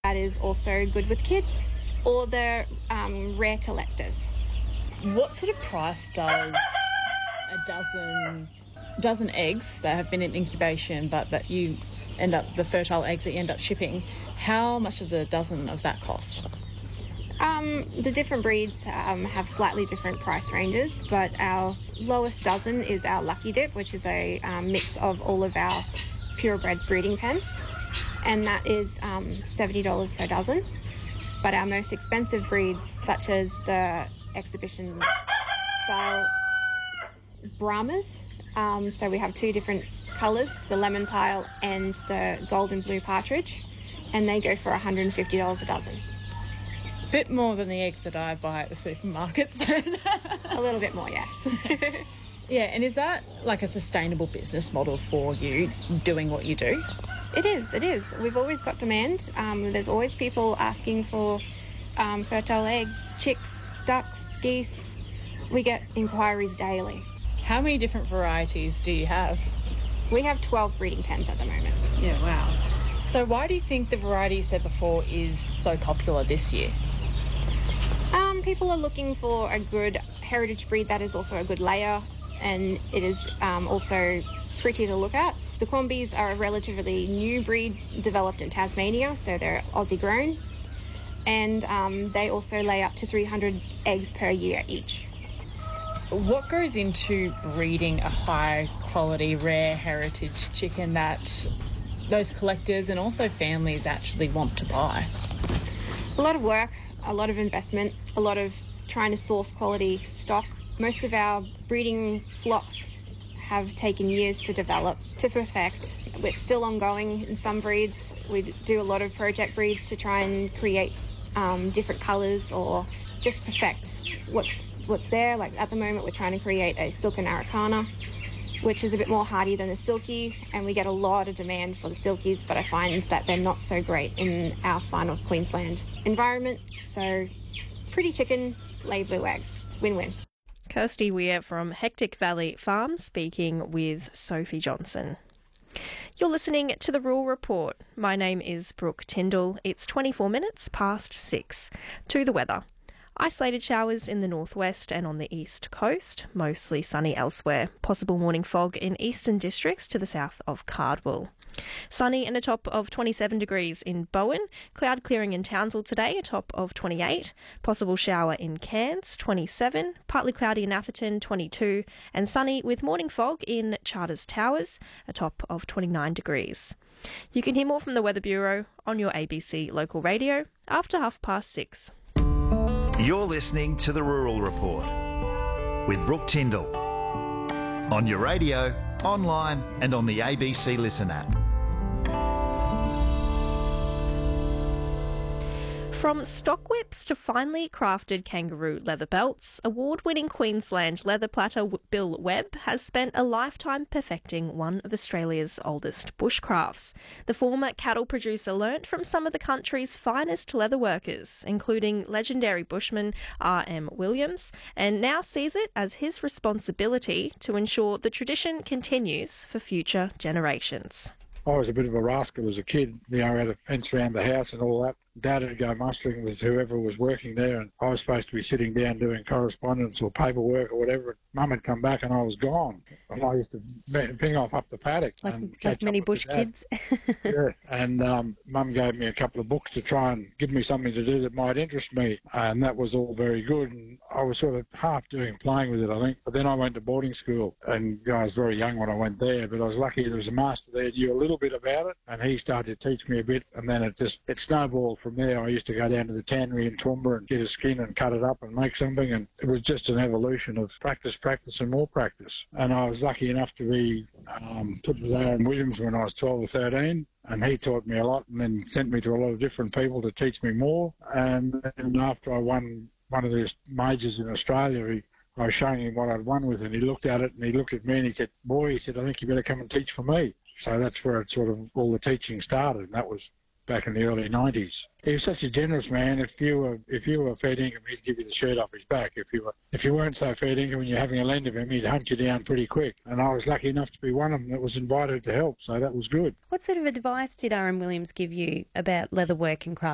That is also good with kids or the rare collectors. What sort of price does a dozen eggs that have been in incubation but that you end up, the fertile eggs that you end up shipping, how much does a dozen of that cost? The different breeds have slightly different price ranges, but our lowest dozen is our Lucky Dip, which is a mix of all of our purebred breeding pens, and that is $70 per dozen. But our most expensive breeds, such as the exhibition style Brahmas, so we have two different colours, the lemon pile and the golden blue partridge, and they go for $150 a dozen. Bit more than the eggs that I buy at the supermarkets then. A little bit more, yes. Yeah, and is that like a sustainable business model for you, doing what you do? It is. We've always got demand. There's always people asking for fertile eggs, chicks, ducks, geese. We get inquiries daily. How many different varieties do you have? We have 12 breeding pens at the moment. Yeah, wow. So why do you think the variety you said before is so popular this year? People are looking for a good heritage breed that is also a good layer, and it is also pretty to look at. The Quambies are a relatively new breed developed in Tasmania, so they're Aussie grown, and they also lay up to 300 eggs per year each. What goes into breeding a high quality rare heritage chicken that those collectors and also families actually want to buy? A lot of work, a lot of investment, a lot of trying to source quality stock. Most of our breeding flocks have taken years to develop, to perfect. It's still ongoing in some breeds. We do a lot of project breeds to try and create different colours or just perfect what's there. Like at the moment we're trying to create a Silken Araucana, which is a bit more hardy than the Silkie, and we get a lot of demand for the Silkies, but I find that they're not so great in our far north Queensland environment. So pretty chicken, lay blue eggs. Win-win. Kirsty Weir from Hectic Valley Farm speaking with Sophie Johnson. You're listening to the Rural Report. My name is Brooke Tyndall. It's 24 minutes past 6. To the weather. Isolated showers in the northwest and on the east coast, mostly sunny elsewhere. Possible morning fog in eastern districts to the south of Cardwell. Sunny and a top of 27 degrees in Bowen. Cloud clearing in Townsville today, a top of 28. Possible shower in Cairns, 27. Partly cloudy in Atherton, 22. And sunny with morning fog in Charters Towers, a top of 29 degrees. You can hear more from the Weather Bureau on your ABC local radio after 6:30. You're listening to the Rural Report with Brooke Tyndall on your radio, online and on the ABC Listen app. From stock whips to finely crafted kangaroo leather belts, award-winning Queensland leather platter Bill Webb has spent a lifetime perfecting one of Australia's oldest bushcrafts. The former cattle producer learnt from some of the country's finest leather workers, including legendary bushman R.M. Williams, and now sees it as his responsibility to ensure the tradition continues for future generations. I was a bit of a rascal as a kid, had a fence around the house and all that. Dad would go mustering with whoever was working there, and I was supposed to be sitting down doing correspondence or paperwork or whatever. Mum had come back and I was gone. And I used to ping off up the paddock and catch like many up bush with Dad. kids. Yeah, and Mum gave me a couple of books to try and give me something to do that might interest me, and that was all very good. And I was sort of half playing with it, I think. But then I went to boarding school, and I was very young when I went there, but I was lucky there was a master there who knew a little bit about it, and he started to teach me a bit, and then it snowballed from there. I used to go down to the tannery in Toowoomba and get a skin and cut it up and make something, and it was just an evolution of practice, and more practice. And I was lucky enough to be put with R.M. Williams when I was 12 or 13, and he taught me a lot and then sent me to a lot of different people to teach me more. And then after I won one of the majors in Australia, I was showing him what I'd won with, and he looked at it and he looked at me and he said, "Boy," he said, "I think you better come and teach for me." So that's where it sort of all the teaching started, and that was back in the early 90s. He was such a generous man. If you were fair dinkum, he'd give you the shirt off his back. If you weren't so fair dinkum and you're having a lend of him, he'd hunt you down pretty quick. And I was lucky enough to be one of them that was invited to help, so that was good. What sort of advice did R.M. Williams give you about leather work and craft?